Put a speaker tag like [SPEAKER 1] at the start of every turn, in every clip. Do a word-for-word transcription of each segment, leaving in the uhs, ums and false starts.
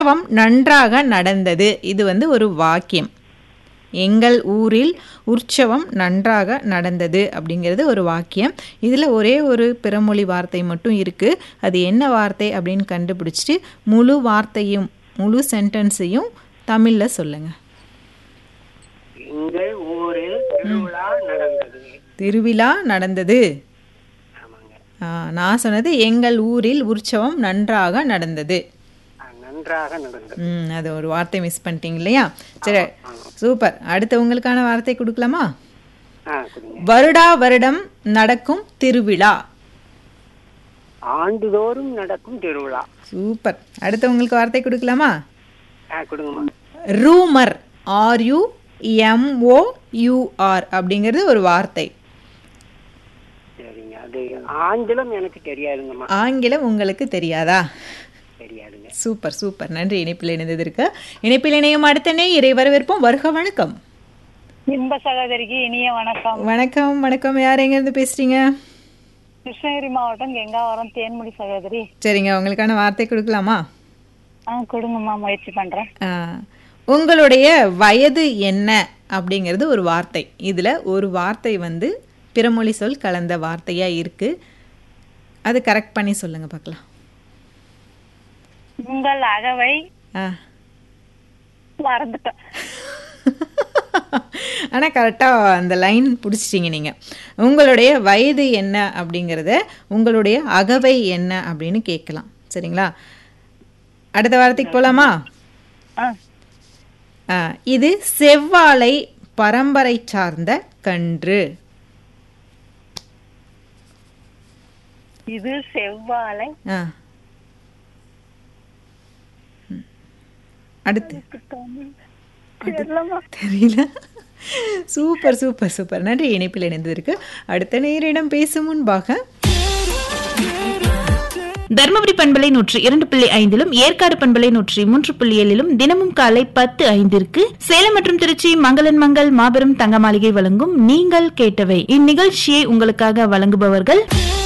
[SPEAKER 1] உற்சவம் நன்றாக நடந்தது. இது வந்து ஒரு வாக்கியம். எங்கள் ஊரில் உற்சவம் நன்றாக நடந்தது அப்படிங்கிறது ஒரு வாக்கியம். இதில் ஒரே ஒரு பிறமொழி வார்த்தை மட்டும் இருக்குது. அது என்ன வார்த்தை அப்படின்னு கண்டுபிடிச்சிட்டு முழு வார்த்தையும் முழு சென்டென்ஸையும் தமிழில் சொல்லுங்கள்.
[SPEAKER 2] எங்கள் ஊரில் திருவிழா நடந்தது.
[SPEAKER 1] திருவிழா நடந்தது. நான் சொன்னது எங்கள் ஊரில் உற்சவம் நன்றாக நடந்தது.
[SPEAKER 2] நன்றாக நடந்தது.
[SPEAKER 1] ம் அது ஒரு வார்த்தை மிஸ் பண்ணிட்டீங்க இல்லையா? சரி, சூப்பர். அடுத்து உங்களுக்கான வார்த்தை கொடுக்கலாமா? வருடா வருடம் நடக்கும் திருவிழா.
[SPEAKER 2] ஆண்டுதோறும் நடக்கும் திருவிழா.
[SPEAKER 1] சூப்பர். அடுத்து உங்களுக்கு வார்த்தை கொடுக்கலாமா?
[SPEAKER 2] கொடுங்கம்மா.
[SPEAKER 1] Rumour. Are U M O you are அப்படிங்கிறது ஒரு வார்த்தை.
[SPEAKER 2] சரிங்க. அது ஆங்கிலம் எனக்கு தெரியாதுங்கம்மா.
[SPEAKER 1] ஆங்கிலம் உங்களுக்கு தெரியாதா?
[SPEAKER 2] தெரியாதுங்க.
[SPEAKER 1] Super super. நன்றி இணைப்பில் இணைந்ததற்கு. இணைப்பில் இணையும் அடுத்த நேயரை வரவேற்போம். வருக. வணக்கம்.
[SPEAKER 3] இன்ப சகோதரிக்கு இனிய வணக்கம்.
[SPEAKER 1] வணக்கம் வணக்கம். யார் எங்கேருந்து பேசுறீங்க?
[SPEAKER 3] கிருஷ்ணகிரி மாவட்டம் கெங்காவரம் தேன்மொழி சகோதரி.
[SPEAKER 1] சரிங்க, உங்களுக்கான வார்த்தை கொடுக்கலாமா?
[SPEAKER 3] ஆ கொடுங்கம்மா, முயற்சி பண்றேன்.
[SPEAKER 1] உங்களுடைய வயது என்ன அப்படிங்கிறது ஒரு வார்த்தை. இதில் ஒரு வார்த்தை வந்து பிறமொழி சொல் கலந்த வார்த்தையாக இருக்குது. அது கரெக்ட் பண்ணி சொல்லுங்கள் பார்க்கலாம்.
[SPEAKER 3] உங்கள் அகவை மறந்துட்டேன்.
[SPEAKER 1] ஆனால் கரெக்டாக அந்த லைன் பிடிச்சிட்டிங்க நீங்கள். உங்களுடைய வயது என்ன அப்படிங்கிறத உங்களுடைய அகவை என்ன அப்படின்னு கேட்கலாம். சரிங்களா? அடுத்த வார்த்தைக்கு போகலாமா? இது செவ்வாழை பரம்பரை சார்ந்த கன்று.
[SPEAKER 3] இது செவ்வாழை.
[SPEAKER 1] அடுத்து தெரியல. Super super super. நன்றி இணைப்பில் இணைந்ததற்கு. அடுத்த நேரிடம் பேசும் முன்பாக
[SPEAKER 4] தர்மபுரி பண்பலை நூற்றி இரண்டு புள்ளி ஐந்திலும் ஏற்காடு பண்பலை நூற்றி மூன்று புள்ளி ஏழிலும் தினமும் காலை பத்து ஐந்திற்கு சேலம் மற்றும் திருச்சி மங்களன் மங்கள் மாபெரும் தங்க மாளிகை வழங்கும் நீங்கள் கேட்டவை. இந்நிகழ்ச்சியை உங்களுக்காக வழங்குபவர்கள்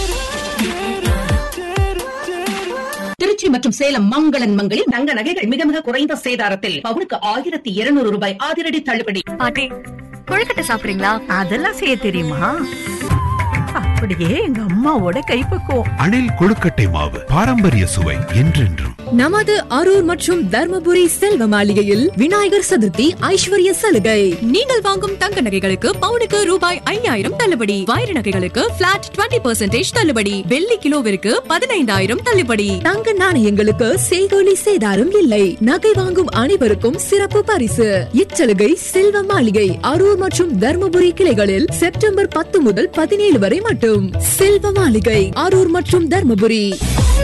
[SPEAKER 5] திருச்சி மற்றும் சேலம் மங்களன் மங்களில் தங்க நகைகள் மிக மிக குறைந்த சேதாரத்தில் பவுனுக்கு ஆயிரத்தி இருநூறு ரூபாய் அதிரடி தள்ளுபடி.
[SPEAKER 6] பாட்டி, கொழுக்கட்டை சாப்பிடுறீங்களா?
[SPEAKER 7] அதெல்லாம் செய்ய தெரியுமா? அப்படியே எங்க அம்மாவோட கைப்பக்குவம்.
[SPEAKER 8] அணில் கொழுக்கட்டை மாவு, பாரம்பரிய சுவை என்றென்றும்.
[SPEAKER 9] நமது அரூர் மற்றும் தர்மபுரி செல்வ மாளிகையில் விநாயகர் சதுர்த்தி ஐஸ்வர்ய சலுகை. நீங்கள் வாங்கும் தங்க நகைகளுக்கு பவுனுக்கு ரூபாய் ஐயாயிரம் தள்ளுபடி. வைர நகைகளுக்கு பிளாட் இருபது பர்சன்டேஜ் தள்ளுபடி. வெள்ளி கிலோவிற்கு பதினைந்தாயிரம் தள்ளுபடி. தங்க நாணயங்களுக்கு செய்கூலி சேதாரம் இல்லை. நகை வாங்கும் அனைவருக்கும் சிறப்பு பரிசு. இச்சலுகை செல்வ மாளிகை அரூர் மற்றும் தர்மபுரி கிளைகளில் செப்டம்பர் பத்து முதல் பதினேழு வரை மட்டும். செல்வ மாளிகை அரூர் மற்றும் தர்மபுரி.